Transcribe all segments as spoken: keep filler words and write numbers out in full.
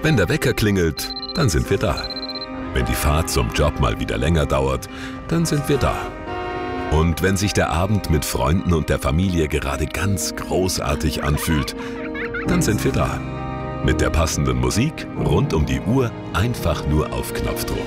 Wenn der Wecker klingelt, dann sind wir da. Wenn die Fahrt zum Job mal wieder länger dauert, dann sind wir da. Und wenn sich der Abend mit Freunden und der Familie gerade ganz großartig anfühlt, dann sind wir da. Mit der passenden Musik, rund um die Uhr, einfach nur auf Knopfdruck.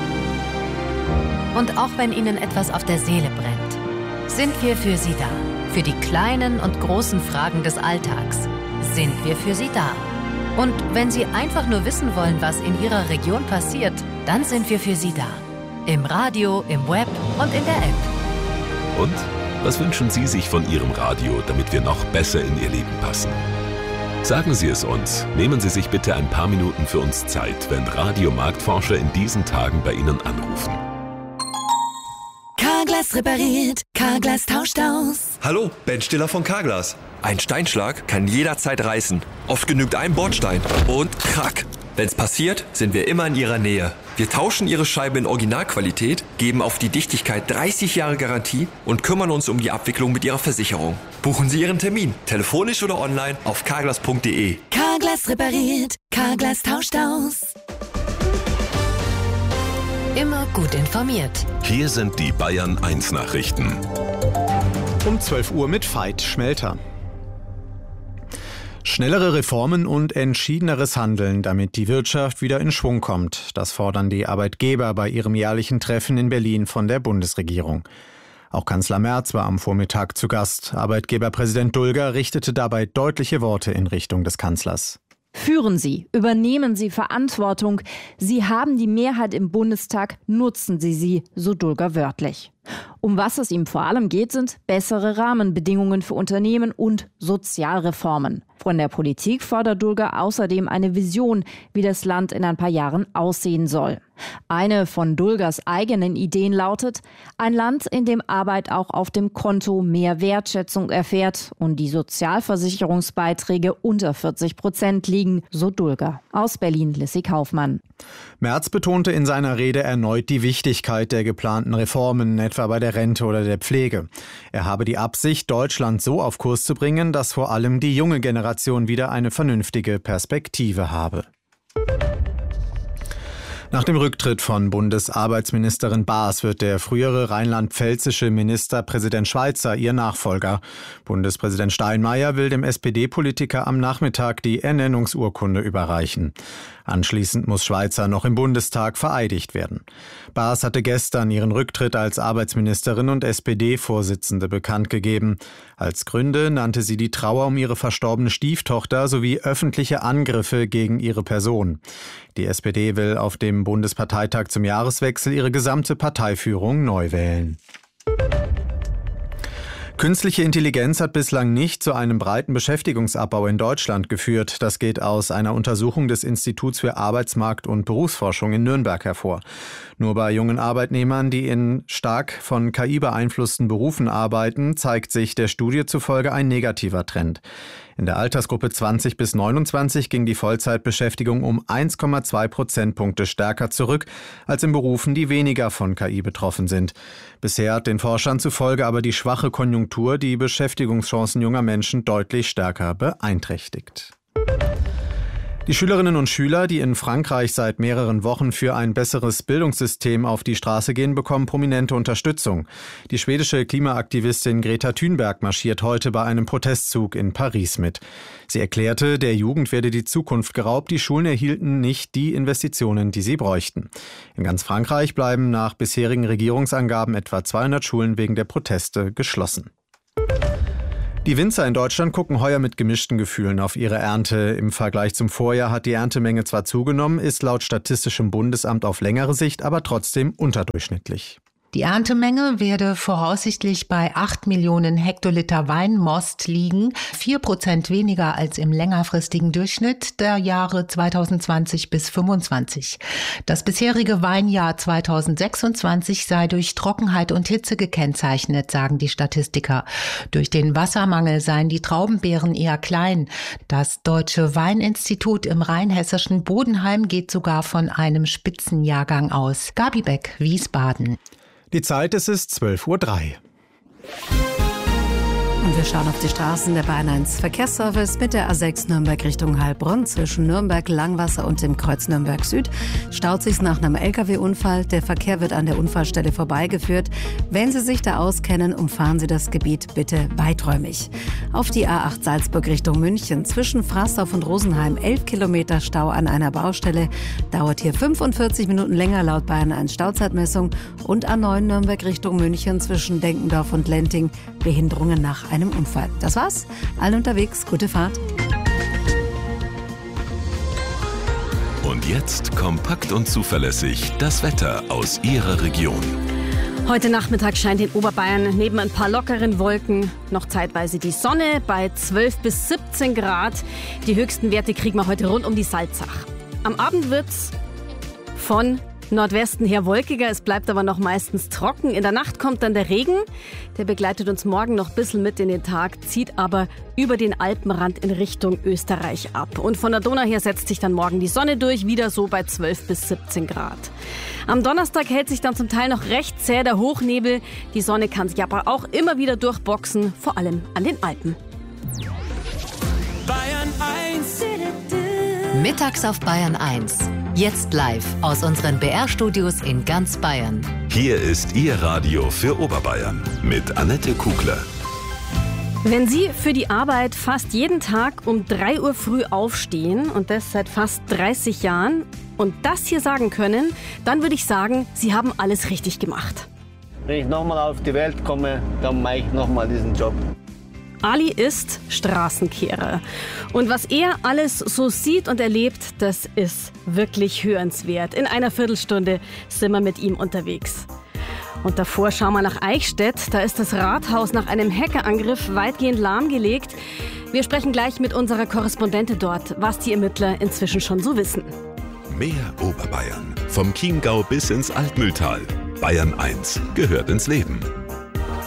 Und auch wenn Ihnen etwas auf der Seele brennt, sind wir für Sie da. Für die kleinen und großen Fragen des Alltags sind wir für Sie da. Und wenn Sie einfach nur wissen wollen, was in Ihrer Region passiert, dann sind wir für Sie da. Im Radio, im Web und in der App. Und was wünschen Sie sich von Ihrem Radio, damit wir noch besser in Ihr Leben passen? Sagen Sie es uns. Nehmen Sie sich bitte ein paar Minuten für uns Zeit, wenn Radiomarktforscher in diesen Tagen bei Ihnen anrufen. Carglass repariert, Carglass tauscht aus. Hallo, Ben Stiller von Carglass. Ein Steinschlag kann jederzeit reißen. Oft genügt ein Bordstein und krack. Wenn's passiert, sind wir immer in Ihrer Nähe. Wir tauschen Ihre Scheibe in Originalqualität, geben auf die Dichtigkeit dreißig Jahre Garantie und kümmern uns um die Abwicklung mit Ihrer Versicherung. Buchen Sie Ihren Termin, telefonisch oder online auf carglass punkt de. Carglass repariert, Carglass tauscht aus. Immer gut informiert. Hier sind die Bayern eins Nachrichten. Um zwölf Uhr mit Veit Schmelter. Schnellere Reformen und entschiedeneres Handeln, damit die Wirtschaft wieder in Schwung kommt. Das fordern die Arbeitgeber bei ihrem jährlichen Treffen in Berlin von der Bundesregierung. Auch Kanzler Merz war am Vormittag zu Gast. Arbeitgeberpräsident Dulger richtete dabei deutliche Worte in Richtung des Kanzlers. Führen Sie, übernehmen Sie Verantwortung. Sie haben die Mehrheit im Bundestag, nutzen Sie sie, so Dulger wörtlich. Um was es ihm vor allem geht, sind bessere Rahmenbedingungen für Unternehmen und Sozialreformen. Von der Politik fordert Dulger außerdem eine Vision, wie das Land in ein paar Jahren aussehen soll. Eine von Dulgers eigenen Ideen lautet, ein Land, in dem Arbeit auch auf dem Konto mehr Wertschätzung erfährt und die Sozialversicherungsbeiträge unter vierzig Prozent liegen, so Dulger. Aus Berlin, Lissy Kaufmann. Merz betonte in seiner Rede erneut die Wichtigkeit der geplanten Reformen, etwa bei der Rente oder der Pflege. Er habe die Absicht, Deutschland so auf Kurs zu bringen, dass vor allem die junge Generation wieder eine vernünftige Perspektive habe. Nach dem Rücktritt von Bundesarbeitsministerin Baas wird der frühere rheinland-pfälzische Ministerpräsident Schweizer ihr Nachfolger. Bundespräsident Steinmeier will dem S P D-Politiker am Nachmittag die Ernennungsurkunde überreichen. Anschließend muss Schweizer noch im Bundestag vereidigt werden. Baas hatte gestern ihren Rücktritt als Arbeitsministerin und S P D-Vorsitzende bekannt gegeben. Als Gründe nannte sie die Trauer um ihre verstorbene Stieftochter sowie öffentliche Angriffe gegen ihre Person. Die S P D will auf dem Bundesparteitag zum Jahreswechsel ihre gesamte Parteiführung neu wählen. Künstliche Intelligenz hat bislang nicht zu einem breiten Beschäftigungsabbau in Deutschland geführt. Das geht aus einer Untersuchung des Instituts für Arbeitsmarkt- und Berufsforschung in Nürnberg hervor. Nur bei jungen Arbeitnehmern, die in stark von K I beeinflussten Berufen arbeiten, zeigt sich der Studie zufolge ein negativer Trend. In der Altersgruppe zwanzig bis neunundzwanzig ging die Vollzeitbeschäftigung um eins Komma zwei Prozentpunkte stärker zurück als in Berufen, die weniger von K I betroffen sind. Bisher hat den Forschern zufolge aber die schwache Konjunktur die Beschäftigungschancen junger Menschen deutlich stärker beeinträchtigt. Die Schülerinnen und Schüler, die in Frankreich seit mehreren Wochen für ein besseres Bildungssystem auf die Straße gehen, bekommen prominente Unterstützung. Die schwedische Klimaaktivistin Greta Thunberg marschiert heute bei einem Protestzug in Paris mit. Sie erklärte, der Jugend werde die Zukunft geraubt, die Schulen erhielten nicht die Investitionen, die sie bräuchten. In ganz Frankreich bleiben nach bisherigen Regierungsangaben etwa zweihundert Schulen wegen der Proteste geschlossen. Die Winzer in Deutschland gucken heuer mit gemischten Gefühlen auf ihre Ernte. Im Vergleich zum Vorjahr hat die Erntemenge zwar zugenommen, ist laut Statistischem Bundesamt auf längere Sicht aber trotzdem unterdurchschnittlich. Die Erntemenge werde voraussichtlich bei acht Millionen Hektoliter Weinmost liegen, vier Prozent weniger als im längerfristigen Durchschnitt der Jahre zweitausendzwanzig bis fünfundzwanzig. Das bisherige Weinjahr zweitausendsechsundzwanzig sei durch Trockenheit und Hitze gekennzeichnet, sagen die Statistiker. Durch den Wassermangel seien die Traubenbeeren eher klein. Das Deutsche Weininstitut im rheinhessischen Bodenheim geht sogar von einem Spitzenjahrgang aus. Gabi Beck, Wiesbaden. Die Zeit, es ist zwölf Uhr drei. Und wir schauen auf die Straßen. Der Bayern eins Verkehrsservice mit der A sechs Nürnberg Richtung Heilbronn zwischen Nürnberg Langwasser und dem Kreuz Nürnberg Süd. Staut sich nach einem L K W-Unfall. Der Verkehr wird an der Unfallstelle vorbeigeführt. Wenn Sie sich da auskennen, umfahren Sie das Gebiet bitte weiträumig. Auf die A acht Salzburg Richtung München zwischen Frasdorf und Rosenheim elf Kilometer Stau an einer Baustelle. Dauert hier fünfundvierzig Minuten länger laut Bayern eins Stauzeitmessung. Und A neun Nürnberg Richtung München zwischen Denkendorf und Lenting Behinderungen nach einem Unfall. Das war's. Allen unterwegs, gute Fahrt. Und jetzt kompakt und zuverlässig das Wetter aus Ihrer Region. Heute Nachmittag scheint in Oberbayern neben ein paar lockeren Wolken noch zeitweise die Sonne bei zwölf bis siebzehn Grad. Die höchsten Werte kriegen wir heute rund um die Salzach. Am Abend wird's von Nordwesten her wolkiger, es bleibt aber noch meistens trocken. In der Nacht kommt dann der Regen, der begleitet uns morgen noch ein bisschen mit in den Tag, zieht aber über den Alpenrand in Richtung Österreich ab. Und von der Donau her setzt sich dann morgen die Sonne durch, wieder so bei zwölf bis siebzehn Grad. Am Donnerstag hält sich dann zum Teil noch recht zäh der Hochnebel. Die Sonne kann sich aber auch immer wieder durchboxen, vor allem an den Alpen. Bayern eins. Mittags auf Bayern eins. Jetzt live aus unseren B R-Studios in ganz Bayern. Hier ist Ihr Radio für Oberbayern mit Annette Kugler. Wenn Sie für die Arbeit fast jeden Tag um drei Uhr früh aufstehen und das seit fast dreißig Jahren und das hier sagen können, dann würde ich sagen, Sie haben alles richtig gemacht. Wenn ich nochmal auf die Welt komme, dann mache ich nochmal diesen Job. Ali ist Straßenkehrer. Und was er alles so sieht und erlebt, das ist wirklich hörenswert. In einer Viertelstunde sind wir mit ihm unterwegs. Und davor schauen wir nach Eichstätt. Da ist das Rathaus nach einem Hackerangriff weitgehend lahmgelegt. Wir sprechen gleich mit unserer Korrespondentin dort, was die Ermittler inzwischen schon so wissen. Mehr Oberbayern. Vom Chiemgau bis ins Altmühltal. Bayern eins gehört ins Leben.